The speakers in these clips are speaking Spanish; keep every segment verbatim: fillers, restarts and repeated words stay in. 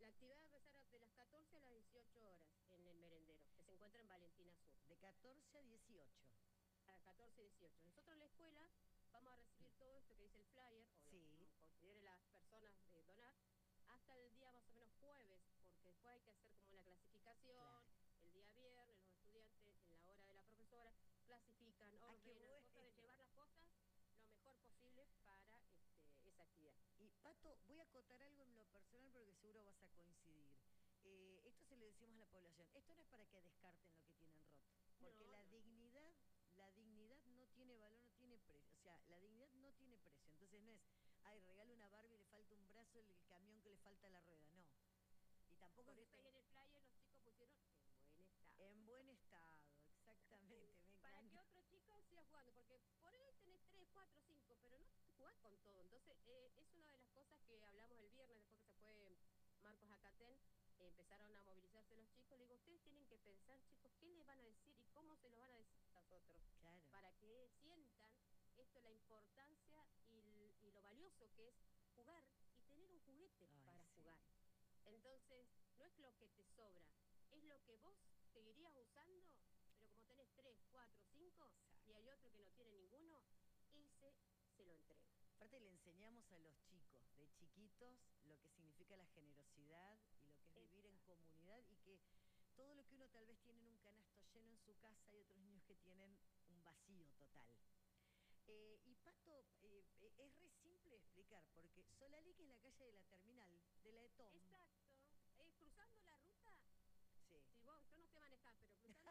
La actividad va a empezar de las catorce a las dieciocho horas en el merendero, que se encuentra en Valentina Sur. De catorce a dieciocho. A catorce y dieciocho. Nosotros en la escuela vamos a recibir todo esto que dice el flyer, o lo Sí. que considere las personas de donar, hasta el día más o menos jueves, porque después hay que hacer como una clasificación. Claro. El día viernes los estudiantes, en la hora de la profesora, clasifican, Ah, qué ordenan, bueno. cosas de llevar las cosas lo mejor posible para este, esa actividad. Y Pato, voy a acotar algo en lo personal porque seguro vas a coincidir. Eh, esto se lo decimos a la población. Esto no es para que descarten lo que tienen roto. Porque No, la no, dignidad, la dignidad no tiene valor, no tiene precio. O sea, la dignidad no tiene precio. Entonces no es, ay, regalo una Barbie y le falta un brazo, el camión que le falta la rueda. No. Y tampoco por es eso que ahí en te... el flyer los chicos pusieron en buen estado. En buen estado, exactamente, me Para que encanta. otro chico siga jugando, porque por ahí tenés tres, cuatro, cinco, pero no jugás con todo. Entonces, eh, es una de las cosas que hablamos el viernes, después que se fue Marcos Acatén, eh, empezaron a movilizarse los chicos. Le digo, ustedes tienen que pensar, chicos, qué les van a decir y cómo se lo van a decir a nosotros, Claro. para que sientan esto, la importancia y, y lo valioso que es jugar y tener un juguete Ay, para sí. jugar. Entonces, no es lo que te sobra, es lo que vos seguirías usando, pero como tenés tres, cuatro, cinco, Exacto. y hay otro que no tiene ninguno, ese se lo entrega. Aparte le enseñamos a los chicos, de chiquitos, lo que significa la generosidad y lo que es vivir en comunidad, y que todo lo que uno tal vez tiene en un canasto lleno en su casa, hay otros niños que tienen un vacío total. Eh, y Pato, eh, eh, es re simple de explicar, porque Solalique es la calle de la terminal, de la ETOM. Exacto. Eh, cruzando la ruta, Sí. si vos, yo no sé manejar, pero cruzando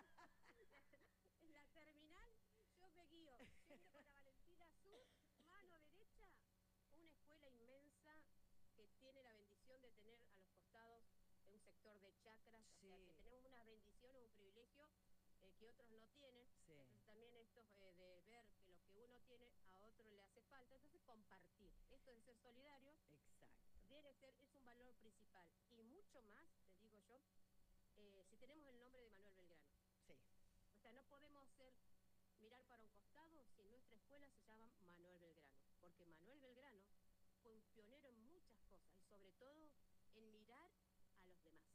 en la terminal, yo me guío, yendo para Valentina Sur, mano derecha, una escuela inmensa que tiene la bendición de tener a los costados un sector de chacras, Sí. o sea que tenemos una bendición o un privilegio eh, que otros no tienen. Sí. Entonces también esto eh, de ver que lo que uno tiene a otro le hace falta, entonces compartir. Esto de ser solidario, exacto, debe ser, es un valor principal. Y mucho más, te digo yo, eh, si tenemos el nombre de Manuel Belgrano. Sí. O sea, no podemos ser, mirar para un costado si nuestra escuela se llama Manuel Belgrano, porque Manuel Belgrano fue un pionero en muchas cosas y sobre todo en mirar a los demás,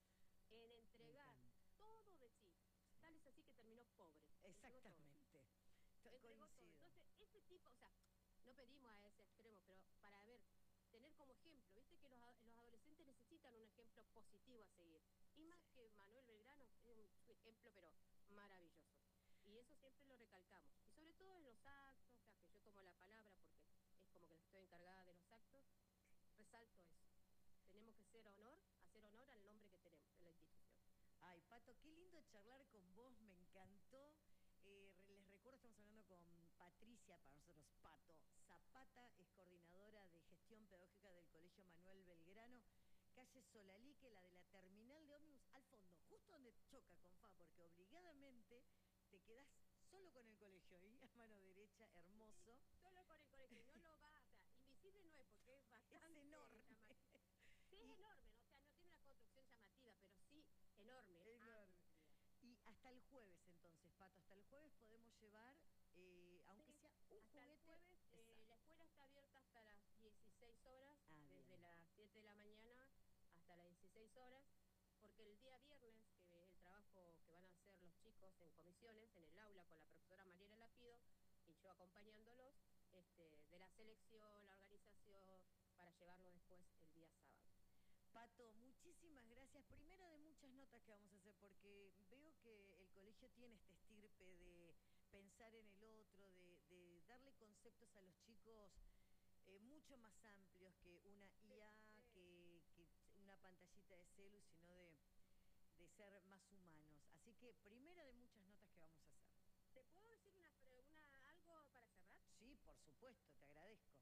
en entregar todo de sí. Sí. Tal es así que terminó pobre. Exactamente. Entregó todo. Coincido. Entonces, ese tipo, o sea, no pedimos a ese extremo, pero para ver, tener como ejemplo, viste que los, los adolescentes necesitan un ejemplo positivo a seguir. Y más sí. que Manuel Belgrano es un ejemplo, pero maravilloso. Y eso siempre lo recalcamos. Y sobre todo en los actos, o sea, que yo tomo la palabra porque es como que estoy encargada de los actos, resalto eso. Tenemos que hacer honor, hacer honor al nombre que tenemos en la institución. Ay, Pato, qué lindo charlar con vos, me encantó. Eh, les recuerdo, estamos hablando con Patricia, para nosotros Pato Zapata, es coordinadora de gestión pedagógica del Colegio Manuel Belgrano, calle Solalique, la de la terminal de ómnibus, al fondo, justo donde choca con F A, porque obligadamente te quedás solo con el colegio ahí, a mano derecha, hermoso. Sí, solo con el colegio, y no lo va, o sea, invisible no es, porque es bastante... Es enorme. Sí, es y, enorme, ¿no? O sea, no tiene una construcción llamativa, pero sí enorme. Enorme. Y hasta el jueves, entonces, Pato, hasta el jueves podemos llevar, eh, aunque sí, sea un hasta juguete. El jueves, eh, la escuela está abierta hasta las dieciséis horas, ah, desde bien. Las siete de la mañana hasta las dieciséis horas, porque el día viernes, que es el trabajo que van a hacer los chicos en comisiones, en el aula con la profesora Mariela Lapido, y yo acompañándolos, este, de la selección, la organización, para llevarlo después el día sábado. Pato, muchísimas gracias. Primera de muchas notas que vamos a hacer, porque veo que el colegio tiene este estirpe de pensar en el otro, de, de darle conceptos a los chicos eh, mucho más amplios que una I A, que, que una pantallita de celu, sino de, de ser más humanos. Así que primera de muchas notas que vamos a hacer. ¿Te puedo decir una, una, algo para cerrar? Sí, por supuesto, te agradezco.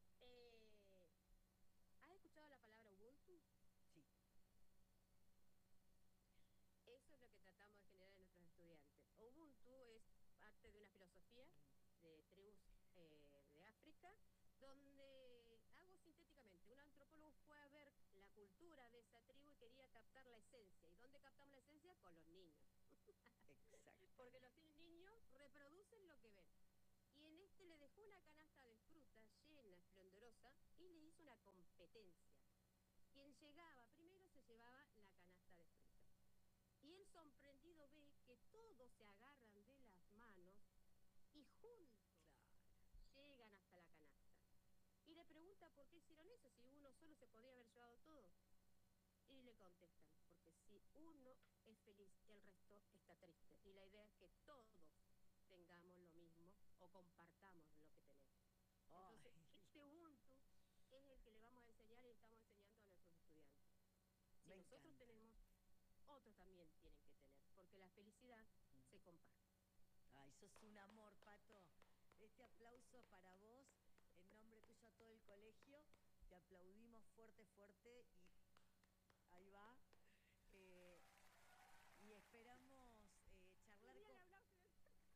Eh, ¿Has escuchado la palabra Ubuntu? Sí. Eso es lo que tratamos de generar en nuestros estudiantes. Ubuntu es parte de una filosofía de tribus eh, de África, donde, hago sintéticamente, un antropólogo fue a ver la cultura de esa tribu y quería captar la esencia. ¿Y dónde captamos la esencia? Con los niños. Exacto. Porque los niños reproducen lo que ven. Y en este le dejó una canasta de fruta llena, esplendorosa, y le hizo una competencia. Quien llegaba primero llevaba la canasta de fruta. Y él sorprendido ve que todos se agarran de las manos y juntos Claro. llegan hasta la canasta. Y le pregunta por qué hicieron eso, si uno solo se podía haber llevado todo. Y le contestan, porque si uno es feliz, el resto está triste. Y la idea es que todos tengamos lo mismo o compartamos lo que tenemos. Entonces, Ay, este Ubuntu es el que le vamos a enseñar y estamos enseñando a nuestros estudiantes. Si me nosotros encanta. tenemos, otros también tienen que tener, porque la felicidad Mm. se comparte. Ay, sos un amor, Pato. Este aplauso para vos, en nombre tuyo a todo el colegio. Te aplaudimos fuerte, fuerte y ahí va. Eh, y esperamos eh, charlar Quería con... hablar de-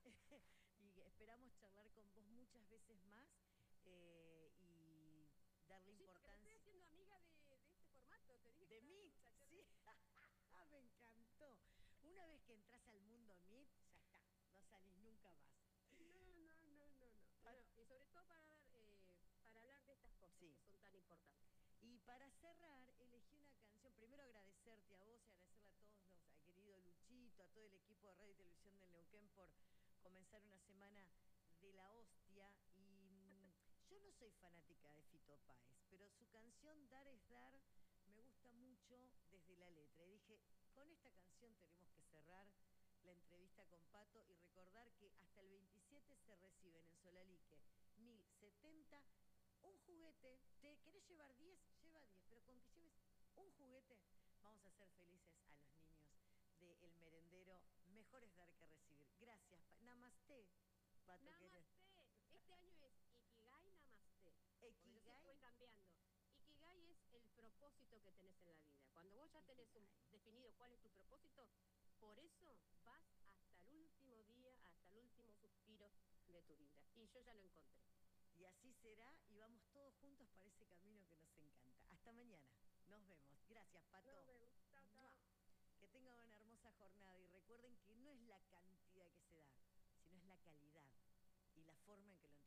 y esperamos charlar con vos muchas veces más eh, y darle Sí, porque me estoy importancia. haciendo amiga de, de este formato. Te dije que De estaba Meet, haciendo un taller sí. de... Ah, me encantó. Una vez que entras al mundo Meet, ya está, no salís nunca más. No, no, no, no, no. Pat- No, y sobre todo para, dar, eh, para hablar de estas cosas Sí. que son tan importantes. Y para cerrar, elegí una canción. Primero agradecerte a vos y agradecerle a todos los, al querido Luchito, a todo el equipo de Radio y Televisión del Neuquén por comenzar una semana de la hostia. Y mm, yo no soy fanática de Fito Páez, pero su canción Dar es Dar me gusta mucho desde la letra. Y dije, con esta canción tenemos que cerrar la entrevista con Pato y recordar que hasta el veintisiete se reciben en Solalique mil setenta un juguete. ¿Te querés llevar diez? Lleva diez, pero con que lleves un juguete vamos a ser felices a los niños del merendero. Mejor es dar que recibir. Gracias. Pa- Namaste, Pato. querido. Namaste. Este año es Ikigai Namaste. Porque yo sé que Ikigai. voy cambiando. Ikigai es el propósito que tenés en la vida. Cuando vos ya tenés un, Ikigai. definido cuál es tu propósito, por eso vas hasta el último día, hasta el último suspiro de tu vida. Y yo ya lo encontré. Y así será y vamos todos juntos para ese camino que nos encanta. Hasta mañana. Nos vemos. Gracias, Pato. Nos vemos. Chao, chao. ¡Mua! Que tengan una hermosa jornada y recuerden que no es la cantidad que se da, sino es la calidad y la forma en que lo entregamos.